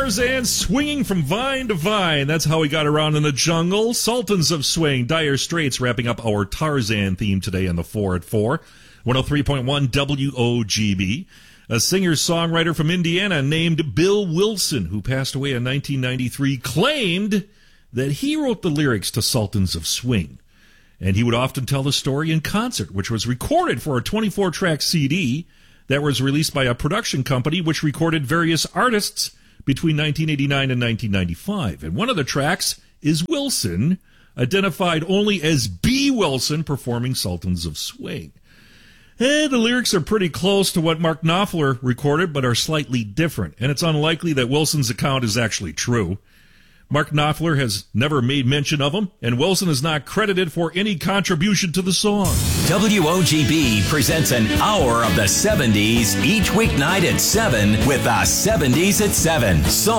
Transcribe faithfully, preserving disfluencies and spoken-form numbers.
Tarzan swinging from vine to vine. That's how he got around in the jungle. Sultans of Swing, Dire Straits, wrapping up our Tarzan theme today on the four at four. one oh three point one W O G B. A singer-songwriter from Indiana named Bill Wilson, who passed away in nineteen ninety-three, claimed that he wrote the lyrics to Sultans of Swing. And he would often tell the story in concert, which was recorded for a twenty-four track C D that was released by a production company which recorded various artists between nineteen eighty-nine and nineteen ninety-five. And one of the tracks is Wilson, identified only as B. Wilson, performing Sultans of Swing. And the lyrics are pretty close to what Mark Knopfler recorded, but are slightly different. And it's unlikely that Wilson's account is actually true. Mark Knopfler has never made mention of him, and Wilson is not credited for any contribution to the song. W O G B presents an hour of the seventies each weeknight at seven with the seventies at seven. So